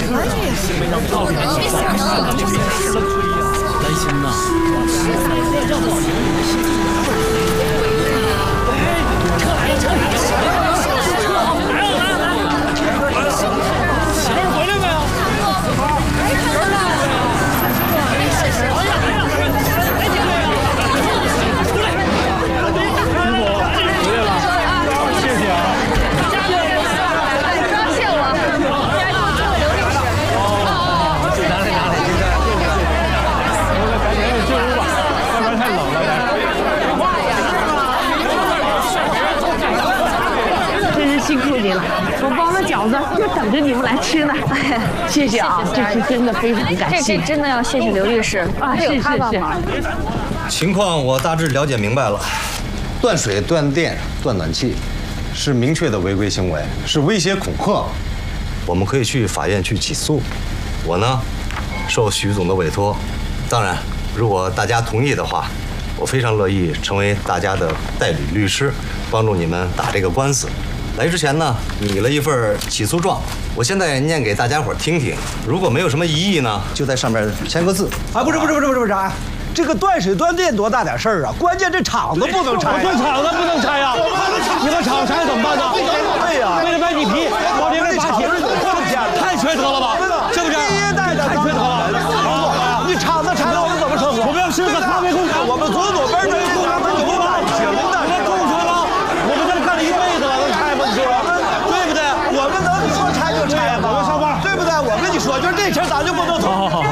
担心呐。 辛苦你了，我包了饺子就等着你们来吃呢。谢谢啊，这是真的非常感谢。 这真的要谢谢刘律师啊，有他帮忙。 情况我大致了解明白了，断水、断电、断暖气，是明确的违规行为，是威胁恐吓。我们可以去法院去起诉。我呢，受徐总的委托，当然，如果大家同意的话，我非常乐意成为大家的代理律师，帮助你们打这个官司。来之前呢，拟了一份起诉状，我现在念给大家伙听听。如果没有什么异议呢，就在上面签个字。 啊，不是啊，这个断水断电多大点事儿啊？关键这厂子不能拆。 这厂子不能拆呀！你把厂拆怎么办呢？ 对呀， 为了卖地皮，往这边拔铁，太缺德了吧？是不是？ 第一代的太缺德了。你厂子拆了，我们怎么生活？ 我们要吃个咖啡工厂， 我们祖祖辈辈工厂有老型的， 我们种出来了，我们在这干了一辈子了，能拆吗？你说对不对？ 我们能说拆就拆吗？ 我们上班， 对不对？我跟你说，就是这事儿咱就不能做。 好，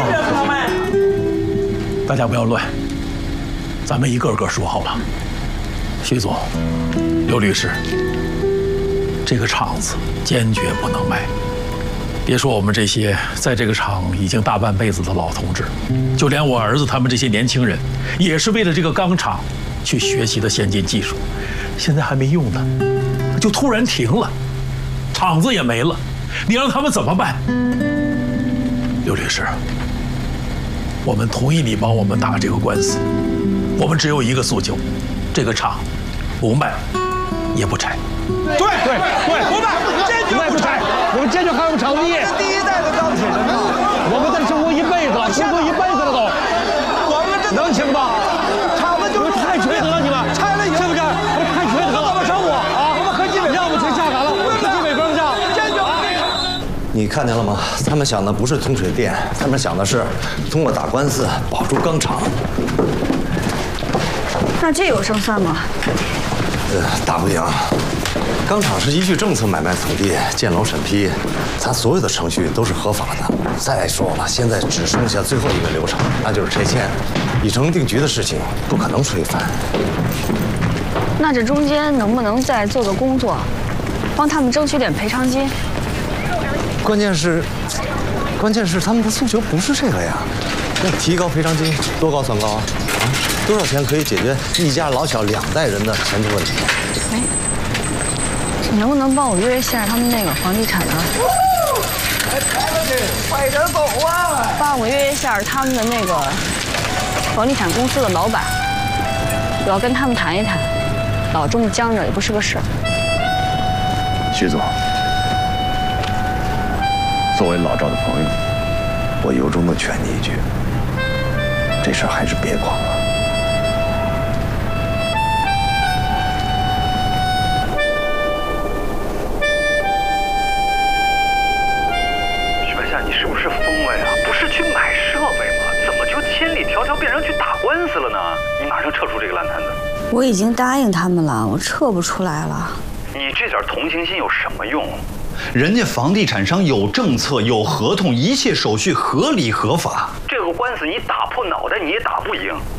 大家不要乱，咱们一个个说好了。徐总，刘律师，这个厂子坚决不能卖。别说我们这些在这个厂已经大半辈子的老同志，就连我儿子他们这些年轻人，也是为了这个钢厂去学习的先进技术，现在还没用呢，就突然停了，厂子也没了，你让他们怎么办？刘律师，我们同意你帮我们打这个官司，我们只有一个诉求，这个厂不卖也不拆。 对，不卖，坚决不拆。 我们坚决捍卫厂业。 第一代的钢铁人呐， 我们在这生活一辈子了，生活一辈子了都。 我们这能行吗？ 厂子就是太缺德了，你们拆了以后是不是？太缺德了， 怎么生活啊？我们科技委让我们全下岗了，科技委更下。 坚决。 你看见了吗？他们想的不是通水电，他们想的是通过打官司保住钢厂。 那这有胜算吗？ 打不赢。钢厂是依据政策买卖土地、建楼审批，它所有的程序都是合法的。再说了，现在只剩下最后一个流程，那就是拆迁。已成定局的事情不可能推翻。 那这中间能不能再做个工作，帮他们争取点赔偿金？ 关键是他们的诉求不是这个呀。那提高赔偿金多高算高啊？多少钱可以解决一家老小2代人的前途问题？ 哎，你能不能帮我约一下他们那个房地产的？ 快点走啊！ 帮我约一下他们的那个房地产公司的老板，我要跟他们谈一谈，老这么僵着也不是个事儿。 徐总，作为老赵的朋友，我由衷的劝你一句，这事儿还是别管了。 你是不是疯了呀？不是去买设备吗？怎么就千里迢迢变成去打官司了呢？你马上撤出这个烂摊子！ 我已经答应他们了，我撤不出来了。 你这点同情心有什么用？ 人家房地产商有政策、有合同，一切手续合理合法。 这个官司你打破脑袋你也打不赢。